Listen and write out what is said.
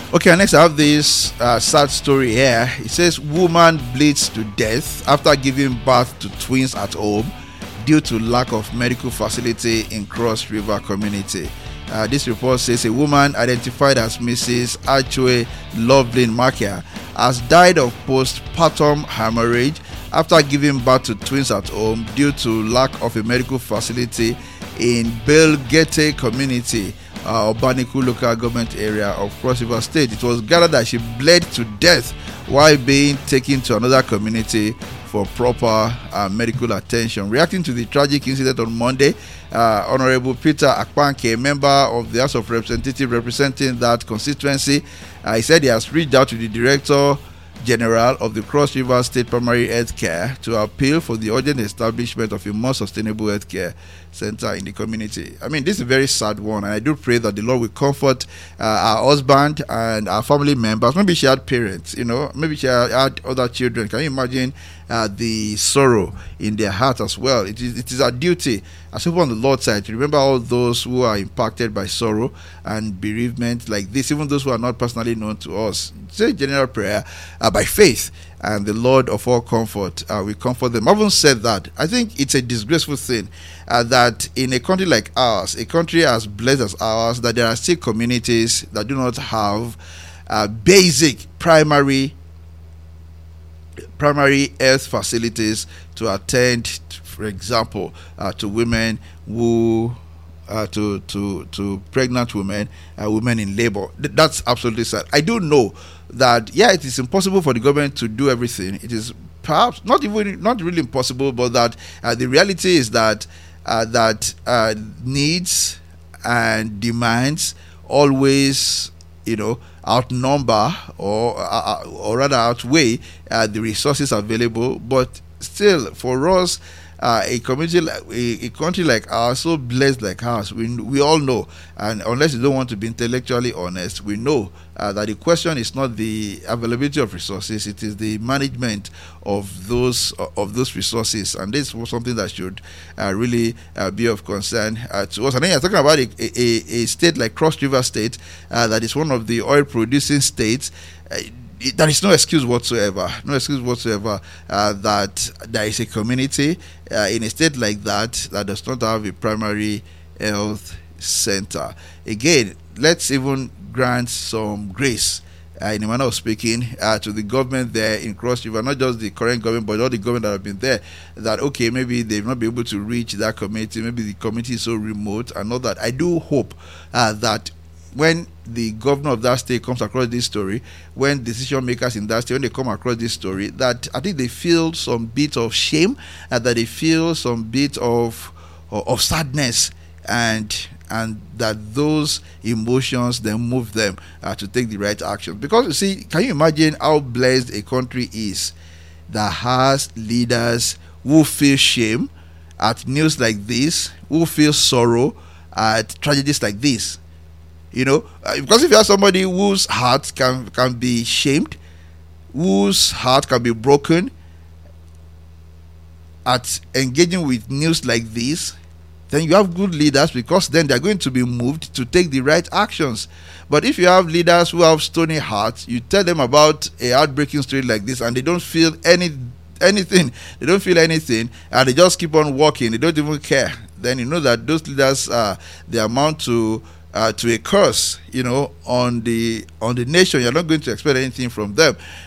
Okay, next I have this sad story here. It says woman bleeds to death after giving birth to twins at home due to lack of medical facility in Cross River community. This report says a woman identified as Mrs. Achue Loveland Makia has died of postpartum hemorrhage after giving birth to twins at home due to lack of a medical facility in Belgete community, Obaniku local government area of Cross River State. It was gathered that she bled to death while being taken to another community for proper medical attention. Reacting to the tragic incident on Monday, Honorable Peter Akpanke, a member of the House of Representatives representing that constituency, he said he has reached out to the Director General of the Cross River State Primary Health Care to appeal for the urgent establishment of a more sustainable health care center in the community. I mean, this is a very sad one, and I do pray that the Lord will comfort our husband and our family members. Maybe she had parents, maybe she had other children. Can you imagine the sorrow in their heart as well? It is our duty as people on the Lord's side to remember all those who are impacted by sorrow and bereavement like this, even those who are not personally known to us. Say general prayer by faith, and the Lord of all comfort will comfort them. I haven't said that. I think it's a disgraceful thing that in a country like ours, a country as blessed as ours, that there are still communities that do not have basic primary health facilities to attend, for example, to women who to pregnant women, women in labor. That's absolutely sad. I do know that it is impossible for the government to do everything. It is perhaps not really impossible, but that the reality is that needs and demands always outnumber or rather outweigh the resources available. But still, for us, a community, a country like ours, so blessed like ours, we all know, and unless you don't want to be intellectually honest, we know that the question is not the availability of resources; it is the management of those resources, and this was something that should really be of concern to us. And then you're talking about a state like Cross River State, that is one of the oil-producing states. There is no excuse whatsoever. That there is a community in a state like that does not have a primary health center. Again, let's even grant some grace, in a manner of speaking, to the government there in Cross River, not just the current government, but all the government that have been there. That okay, maybe they've not been able to reach that community. Maybe the community is so remote, and all that. I do hope that when the governor of that state comes across this story, when decision makers in that state, when they come across this story, that I think they feel some bit of shame, that they feel some bit of sadness, and that those emotions then move them to take the right action. Because you see, can you imagine how blessed a country is that has leaders who feel shame at news like this, who feel sorrow at tragedies like this? Because if you have somebody whose heart can be shamed, whose heart can be broken at engaging with news like this, then you have good leaders, because then they're going to be moved to take the right actions. But if you have leaders who have stony hearts, you tell them about a heartbreaking story like this and they don't feel anything, they don't feel anything, and they just keep on walking, they don't even care, then you know that those leaders they amount to a curse, on the nation. You're not going to expect anything from them.